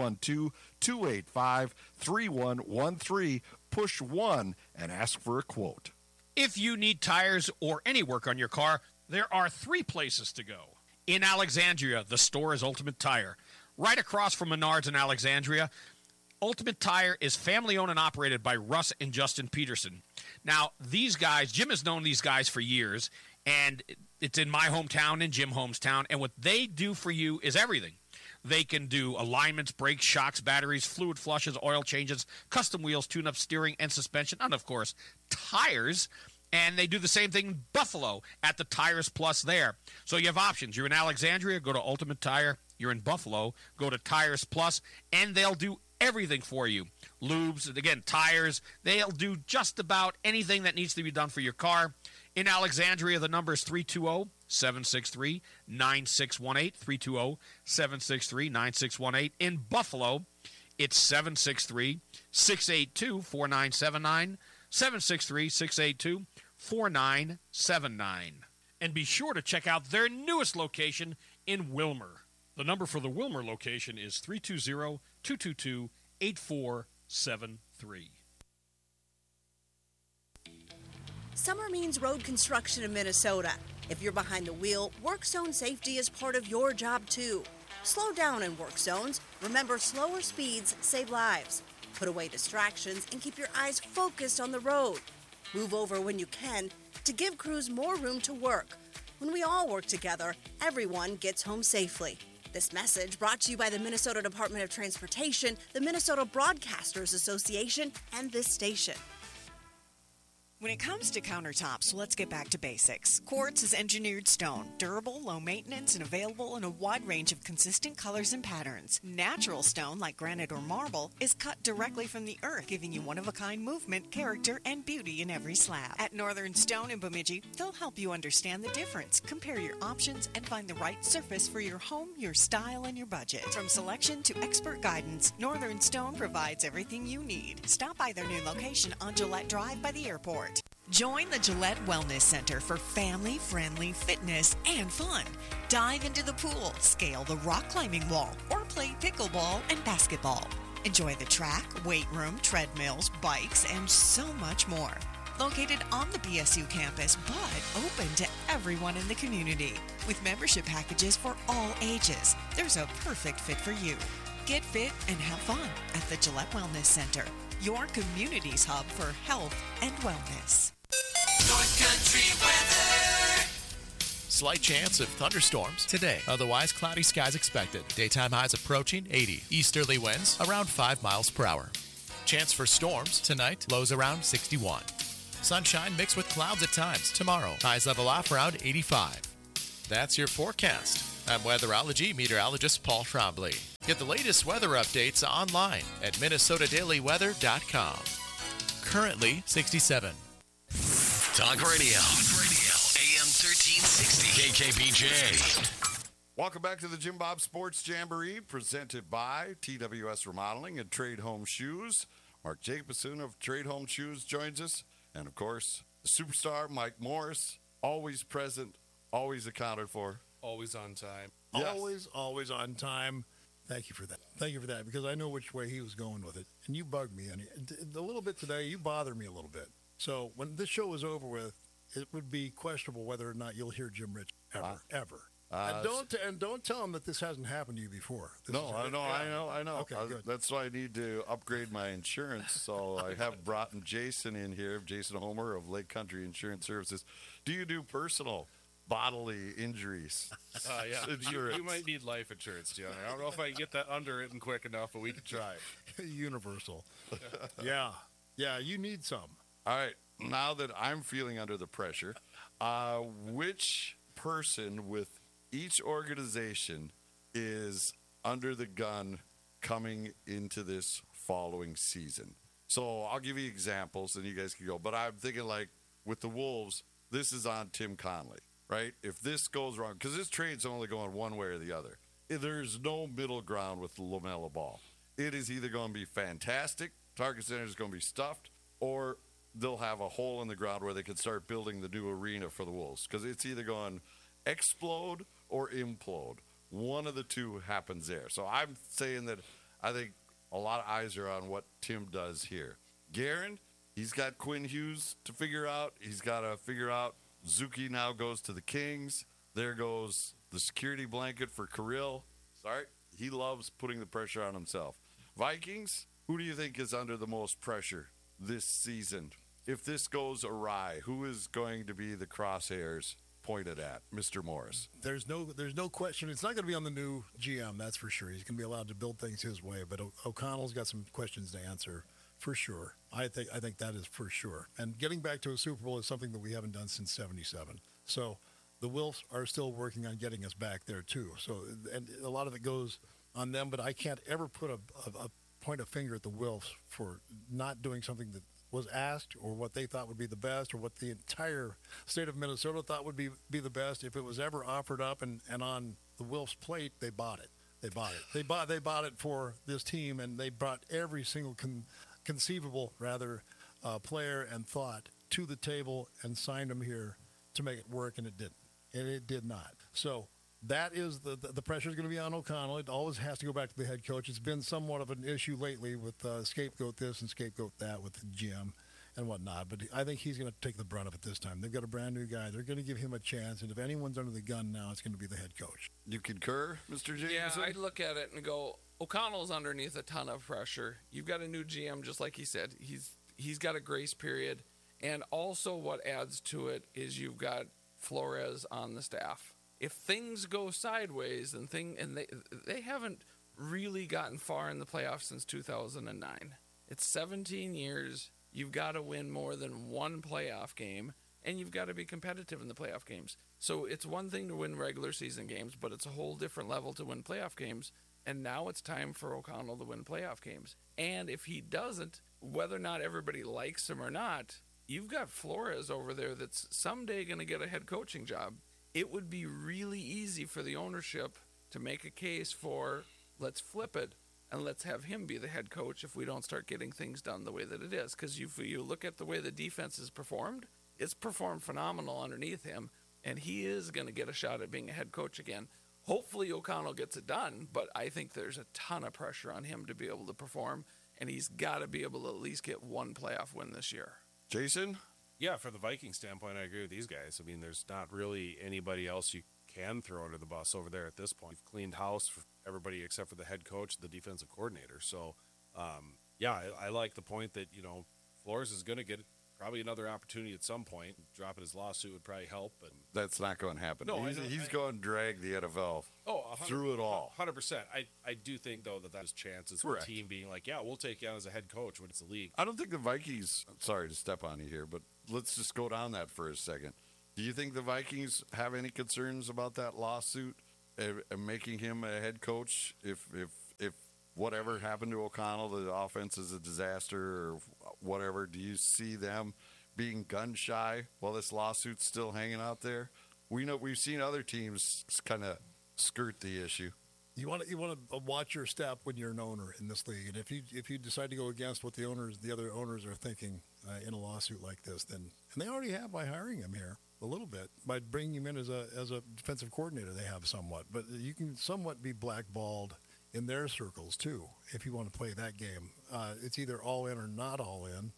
612-285-3113. Push 1 and ask for a quote. If you need tires or any work on your car, there are 3 places to go. In Alexandria, the store is Ultimate Tire. Right across from Menards in Alexandria, Ultimate Tire is family-owned and operated by Russ and Justin Peterson. Now, these guys, Jim has known these guys for years, and it's in my hometown and Jim hometown, and what they do for you is everything. They can do alignments, brakes, shocks, batteries, fluid flushes, oil changes, custom wheels, tune-up, steering, and suspension, and, of course, tires. And they do the same thing in Buffalo at the Tires Plus there. So you have options. You're in Alexandria, go to Ultimate Tire. You're in Buffalo, go to Tires Plus, and they'll do everything for you. Lubes, again, tires. They'll do just about anything that needs to be done for your car. In Alexandria, the number is 320-763-9618, 320-763-9618. In Buffalo, it's 763-682-4979, 763-682-4979. And be sure to check out their newest location in Wilmer. The number for the Wilmer location is 320-222-8473. Summer means road construction in Minnesota. If you're behind the wheel, work zone safety is part of your job too. Slow down in work zones. Remember, slower speeds save lives. Put away distractions and keep your eyes focused on the road. Move over when you can to give crews more room to work. When we all work together, everyone gets home safely. This message brought to you by the Minnesota Department of Transportation, the Minnesota Broadcasters Association, and this station. When it comes to countertops, let's get back to basics. Quartz is engineered stone, durable, low maintenance, and available in a wide range of consistent colors and patterns. Natural stone, like granite or marble, is cut directly from the earth, giving you one-of-a-kind movement, character, and beauty in every slab. At Northern Stone in Bemidji, they'll help you understand the difference, compare your options, and find the right surface for your home, your style, and your budget. From selection to expert guidance, Northern Stone provides everything you need. Stop by their new location on Gillette Drive by the airport. Join the Gillette Wellness Center for family-friendly fitness and fun. Dive into the pool, scale the rock climbing wall, or play pickleball and basketball. Enjoy the track, weight room, treadmills, bikes, and so much more. Located on the BSU campus, but open to everyone in the community. With membership packages for all ages, there's a perfect fit for you. Get fit and have fun at the Gillette Wellness Center, your community's hub for health and wellness. North Country weather. Slight chance of thunderstorms today. Otherwise, cloudy skies expected. Daytime highs approaching 80. Easterly winds around 5 miles per hour. Chance for storms tonight. Lows around 61. Sunshine mixed with clouds at times. Tomorrow, highs level off around 85. That's your forecast. I'm weatherology meteorologist Paul Trombley. Get the latest weather updates online at minnesotadailyweather.com. Currently 67. Talk Radio. AM 1360. KKBJ. Welcome back to the Jim Bob Sports Jamboree, presented by TWS Remodeling and Trade Home Shoes. Mark Jacobson of Trade Home Shoes joins us. And, of course, the superstar, Mike Morris, always present, always accounted for. Always on time. Yes. Always on time. Thank you for that. Thank you for that, because I know which way he was going with it. And you bugged me. And a little bit today, you bother me a little bit. So when this show is over with, it would be questionable whether or not you'll hear Jim Rich ever. And don't tell him that this hasn't happened to you before. I know. Okay, good. That's why I need to upgrade my insurance. So I have brought Jason in here, Jason Homer of Lake Country Insurance Services. Do you do personal bodily injuries? Yeah. You might need life insurance, John. I don't know if I can get that underwritten quick enough, but we can try. Universal. Yeah, you need some. All right. Now that I'm feeling under the pressure, which person with each organization is under the gun coming into this following season? So I'll give you examples and you guys can go. But I'm thinking, like, with the Wolves, this is on Tim Conley, right? If this goes wrong, because this trade's only going one way or the other. There's no middle ground with LaMelo Ball. It is either going to be fantastic, Target Center is going to be stuffed, or they'll have a hole in the ground where they can start building the new arena for the Wolves. Because it's either going to explode or implode. One of the two happens there. So I'm saying that I think a lot of eyes are on what Tim does here. Guerin, he's got Quinn Hughes to figure out. He's got to figure out Zuki now goes to the Kings. There goes the security blanket for Kirill. Sorry, he loves putting the pressure on himself. Vikings, who do you think is under the most pressure this season? If this goes awry, who is going to be the crosshairs pointed at? Mr. Morris. There's no question. It's not going to be on the new GM, that's for sure. He's going to be allowed to build things his way, but O'Connell's got some questions to answer for sure. I think that is for sure. And getting back to a Super Bowl is something that we haven't done since '77. So the Wilfs are still working on getting us back there too. So, and a lot of it goes on them, but I can't ever put a point a finger at the Wilfs for not doing something that was asked, or what they thought would be the best, or what the entire state of Minnesota thought would be the best. If it was ever offered up and on the Wilfs' plate, they bought it. They bought it for this team, and they brought every single conceivable player and thought to the table and signed them here to make it work, and it didn't. And it did not. So that is the pressure is going to be on O'Connell. It always has to go back to the head coach. It's been somewhat of an issue lately with scapegoat this and scapegoat that with the GM and whatnot. But I think he's going to take the brunt of it this time. They've got a brand new guy. They're going to give him a chance. And if anyone's under the gun now, it's going to be the head coach. You concur, Mr. Jameson? Yeah, I'd look at it and go, O'Connell's underneath a ton of pressure. You've got a new GM, just like he said. He's got a grace period. And also what adds to it is you've got Flores on the staff. If things go sideways and they haven't really gotten far in the playoffs since 2009. It's 17 years. You've got to win more than one playoff game, and you've got to be competitive in the playoff games. So it's one thing to win regular season games, but it's a whole different level to win playoff games. And now it's time for O'Connell to win playoff games. And if he doesn't, whether or not everybody likes him or not, you've got Flores over there that's someday going to get a head coaching job. It would be really easy for the ownership to make a case for, let's flip it and let's have him be the head coach if we don't start getting things done the way that it is. Because if you look at the way the defense has performed, it's performed phenomenal underneath him, and he is going to get a shot at being a head coach again. Hopefully O'Connell gets it done, but I think there's a ton of pressure on him to be able to perform, and he's got to be able to at least get one playoff win this year. Jason? Yeah, for the Viking standpoint, I agree with these guys. I mean, there's not really anybody else you can throw under the bus over there at this point. We've cleaned house for everybody except for the head coach, the defensive coordinator. So, I like the point that, Flores is going to get probably another opportunity at some point. Dropping his lawsuit would probably help. But that's not going to happen. No, he's going to drag the NFL through it all. 100%. I do think, though, that his chances for the team being like, yeah, we'll take you on as a head coach when it's the league. I don't think the Vikings, sorry to step on you here, but let's just go down that for a second. Do you think the Vikings have any concerns about that lawsuit and making him a head coach? If whatever happened to O'Connell, the offense is a disaster or whatever, do you see them being gun shy while this lawsuit's still hanging out there? We've seen other teams kind of skirt the issue. You want to watch your step when you're an owner in this league, and if you decide to go against what the other owners are thinking in a lawsuit like this, then and they already have by hiring him here a little bit by bringing him in as a defensive coordinator. They have somewhat, but you can somewhat be blackballed in their circles too if you want to play that game. It's either all in or not all in,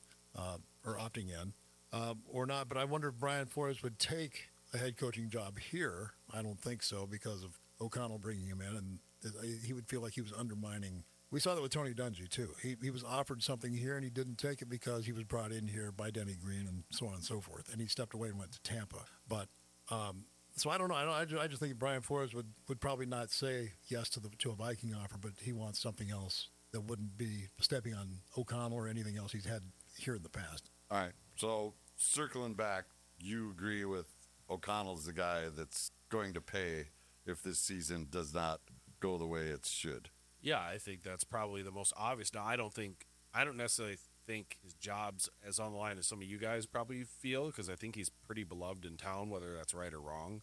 or opting in, or not. But I wonder if Brian Flores would take a head coaching job here. I don't think so because of O'Connell bringing him in, and he would feel like he was undermining. We saw that with Tony Dungy, too. He was offered something here, and he didn't take it because he was brought in here by Denny Green and so on and so forth. And he stepped away and went to Tampa. But so I don't know. I just think Brian Flores would probably not say yes to a Viking offer, but he wants something else that wouldn't be stepping on O'Connell or anything else he's had here in the past. All right. So circling back, you agree with O'Connell's the guy that's going to pay if this season does not go the way it should. Yeah, I think that's probably the most obvious. Now, I don't necessarily think his job's as on the line as some of you guys probably feel, because I think he's pretty beloved in town, whether that's right or wrong.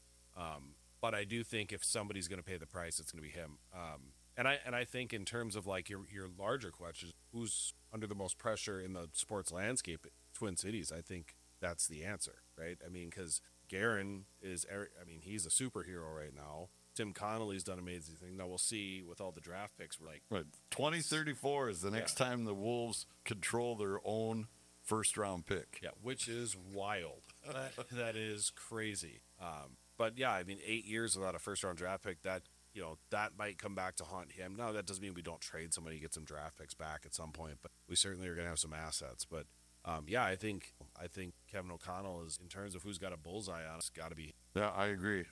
But I do think if somebody's going to pay the price, it's going to be him. And I think in terms of like your larger questions, who's under the most pressure in the sports landscape, Twin Cities, I think that's the answer, right? I mean, because Guerin he's a superhero right now. Tim Connolly's done amazing thing. Now we'll see with all the draft picks. We're like, right, 2034 is the next time the Wolves control their own first-round pick. Yeah, which is wild. That is crazy. But yeah, I mean, 8 years without a first-round draft pick, that might come back to haunt him. Now that doesn't mean we don't trade somebody, get some draft picks back at some point, but we certainly are going to have some assets. But yeah, I think Kevin O'Connell is, in terms of who's got a bullseye on, it's got to be. Yeah, I agree.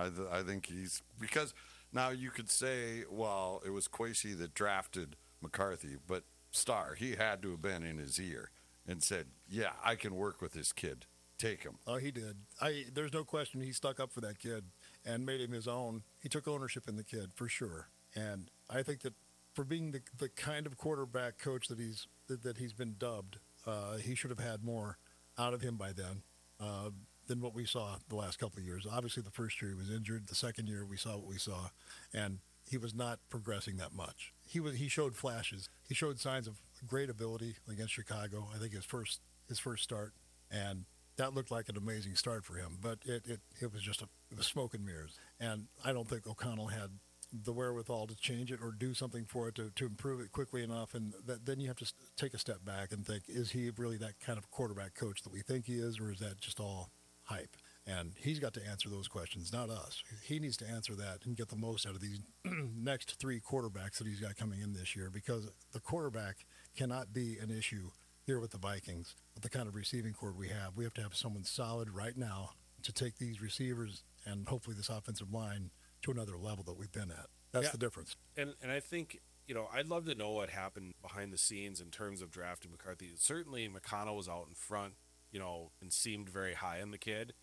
I think he's, because now you could say, well, it was Kwesi that drafted McCarthy, but Starr, he had to have been in his ear and said, yeah, I can work with this kid. Take him. Oh, he did. There's no question he stuck up for that kid and made him his own. He took ownership in the kid for sure. And I think that for being the kind of quarterback coach that he's been dubbed, he should have had more out of him by then than what we saw the last couple of years. Obviously, the first year he was injured. The second year we saw what we saw, and he was not progressing that much. He showed flashes. He showed signs of great ability against Chicago. I think his first start, and that looked like an amazing start for him. But it was just it was smoke and mirrors. And I don't think O'Connell had the wherewithal to change it or do something for it to improve it quickly enough. And then you have to take a step back and think, is he really that kind of quarterback coach that we think he is, or is that just all hype? And he's got to answer those questions, not us. He needs to answer that and get the most out of these next three quarterbacks that he's got coming in this year, because the quarterback cannot be an issue here with the Vikings. With the kind of receiving core we have to have someone solid right now to take these receivers and hopefully this offensive line to another level that we've been at. That's the difference. And I think, I'd love to know what happened behind the scenes in terms of drafting McCarthy. Certainly McConnell was out in front, and seemed very high on the kid.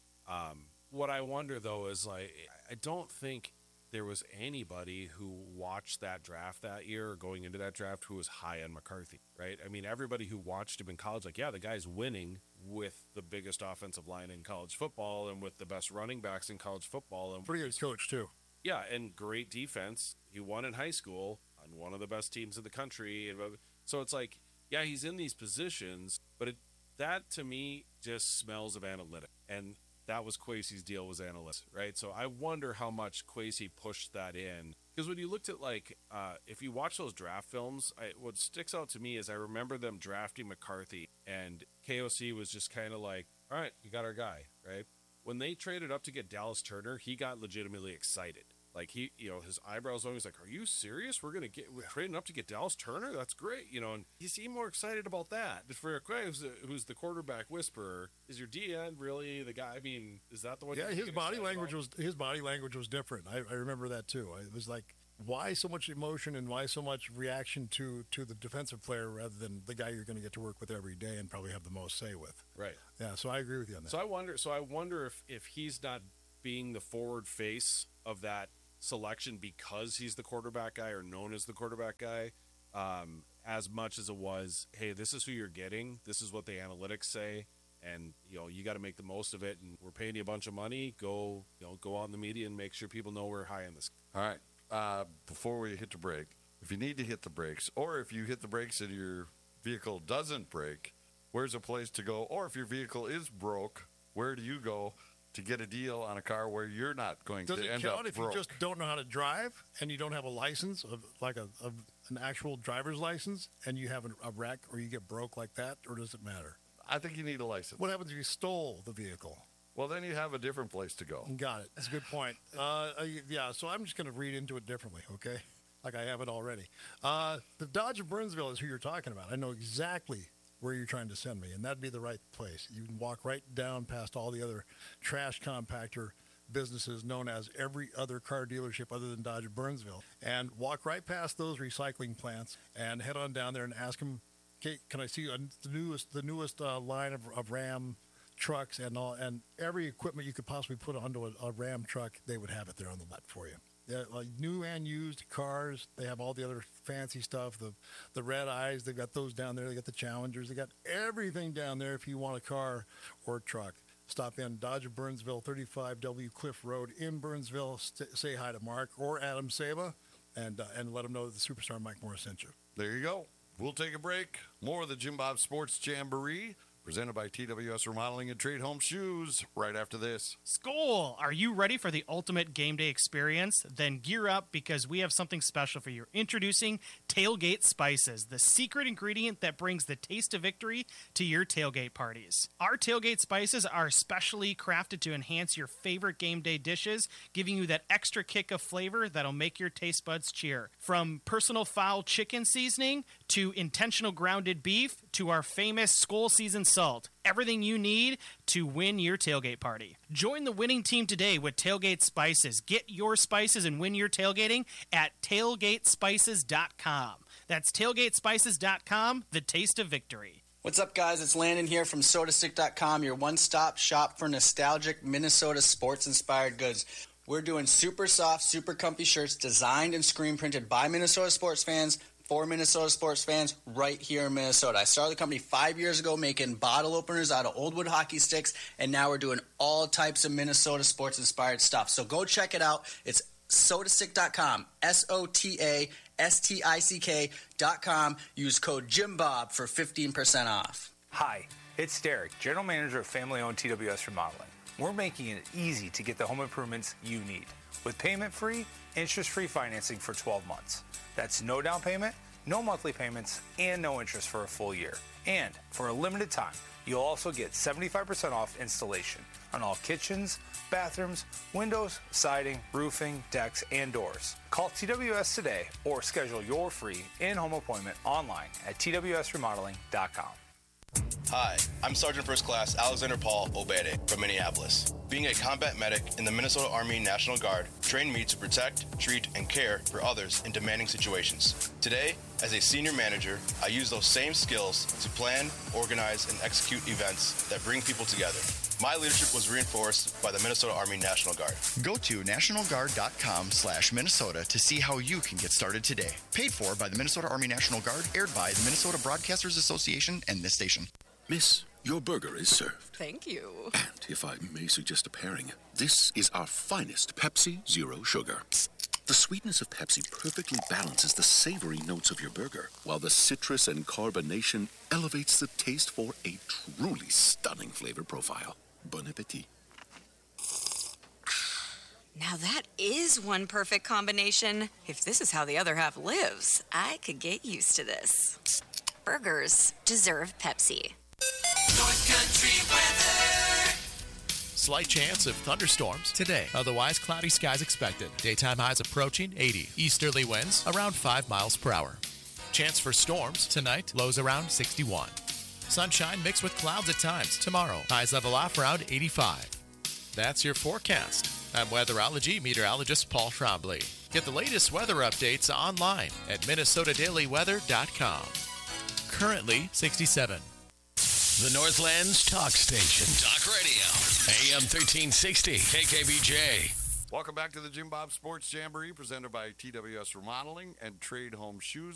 What I wonder, though, is I don't think there was anybody who watched that draft that year or going into that draft who was high on McCarthy, right? I mean, everybody who watched him in college, the guy's winning with the biggest offensive line in college football and with the best running backs in college football. And pretty good coach, too. Yeah, and great defense. He won in high school on one of the best teams in the country. So it's he's in these positions, but that to me just smells of analytics. And that was Kwesi's deal, was analytics, right? So I wonder how much Kwesi pushed that in. Because when you looked at, if you watch those draft films, what sticks out to me is I remember them drafting McCarthy, and KOC was just kind of like, all right, you got our guy, right? When they traded up to get Dallas Turner, he got legitimately excited. He, his eyebrows on, he's like, are you serious? We're trading up to get Dallas Turner? That's great. And he seemed more excited about that. But for a guy who's the quarterback whisperer, is your DN really the guy? I mean, is that the one? Yeah, his body language was different. I remember that too. It was like why so much emotion and why so much reaction to the defensive player rather than the guy you're going to get to work with every day and probably have the most say with? Right. Yeah, so I agree with you on that. So I wonder if he's not being the forward face of that selection because he's the quarterback guy or known as the quarterback guy, as much as it was, hey, this is who you're getting. This is what the analytics say. And, you got to make the most of it. And we're paying you a bunch of money. Go on the media and make sure people know we're high on this. All right. Before we hit the break, if you need to hit the brakes, or if you hit the brakes and your vehicle doesn't brake, where's a place to go? Or if your vehicle is broke, where do you go to get a deal on a car where you're not going to end up broke? Does it count if you just don't know how to drive and you don't have a license, like an actual driver's license, and you have a wreck or you get broke like that, or does it matter? I think you need a license. What happens if you stole the vehicle? Well, then you have a different place to go. Got it. That's a good point. Yeah, so I'm just going to read into it differently, okay? Like I have it already. The Dodge of Burnsville is who you're talking about. I know exactly where you're trying to send me, and that'd be the right place. You can walk right down past all the other trash compactor businesses known as every other car dealership other than Dodge of Burnsville, and walk right past those recycling plants and head on down there and ask them, okay, can I see the newest line of Ram trucks and every equipment you could possibly put onto a Ram truck, they would have it there on the lot for you. Yeah, like new and used cars. They have all the other fancy stuff. The red eyes, they've got those down there. They got the Challengers. They got everything down there if you want a car or a truck. Stop in Dodge of Burnsville, 35W Cliff Road in Burnsville. Say hi to Mark or Adam Saba and let them know that the superstar Mike Morris sent you. There you go. We'll take a break. More of the Jim Bob Sports Jamboree, presented by TWS Remodeling and Trade Home Shoes, right after this. Skol! Are you ready for the ultimate game day experience? Then gear up because we have something special for you. Introducing Tailgate Spices, the secret ingredient that brings the taste of victory to your tailgate parties. Our Tailgate Spices are specially crafted to enhance your favorite game day dishes, giving you that extra kick of flavor that'll make your taste buds cheer. From personal foul chicken seasoning to intentional grounded beef to our famous Skol season salt. Everything you need to win your tailgate party. Join the winning team today with Tailgate Spices. Get your spices and win your tailgating at tailgatespices.com. That's tailgatespices.com, the taste of victory. What's up, guys? It's Landon here from SodaStick.com, your one-stop shop for nostalgic Minnesota sports-inspired goods. We're doing super soft, super comfy shirts designed and screen-printed by Minnesota sports fans for Minnesota sports fans right here in Minnesota. I started the company 5 years ago making bottle openers out of old wood hockey sticks, and now we're doing all types of Minnesota sports-inspired stuff. So go check it out. It's SodaStick.com, SotaStick.com. Use code JimBob for 15% off. Hi, it's Derek, General Manager of family-owned TWS Remodeling. We're making it easy to get the home improvements you need with payment-free, interest-free financing for 12 months. That's no down payment, no monthly payments, and no interest for a full year. And for a limited time, you'll also get 75% off installation on all kitchens, bathrooms, windows, siding, roofing, decks, and doors. Call TWS today or schedule your free in-home appointment online at twsremodeling.com. Hi, I'm Sergeant First Class Alexander Paul Obede from Minneapolis. Being a combat medic in the Minnesota Army National Guard trained me to protect, treat, and care for others in demanding situations. Today, as a senior manager, I use those same skills to plan, organize, and execute events that bring people together. My leadership was reinforced by the Minnesota Army National Guard. Go to nationalguard.com/Minnesota to see how you can get started today. Paid for by the Minnesota Army National Guard, aired by the Minnesota Broadcasters Association and this station. Miss, your burger is served. Thank you. And if I may suggest a pairing, this is our finest Pepsi Zero Sugar. The sweetness of Pepsi perfectly balances the savory notes of your burger, while the citrus and carbonation elevates the taste for a truly stunning flavor profile. Bon appetit. Now that is one perfect combination. If this is how the other half lives, I could get used to this. Burgers deserve Pepsi. North Country weather. Slight chance of thunderstorms today. Otherwise, cloudy skies expected. Daytime highs approaching 80. Easterly winds around 5 miles per hour. Chance for storms tonight. Lows around 61. Sunshine mixed with clouds at times tomorrow. Highs level off around 85. That's your forecast. I'm weatherology meteorologist Paul Trombley. Get the latest weather updates online at minnesotadailyweather.com. Currently 67. The Northland's talk station. Talk Radio. AM 1360. KKBJ. Welcome back to the Jim Bob Sports Jamboree, presented by TWS Remodeling and Trade Home Shoes.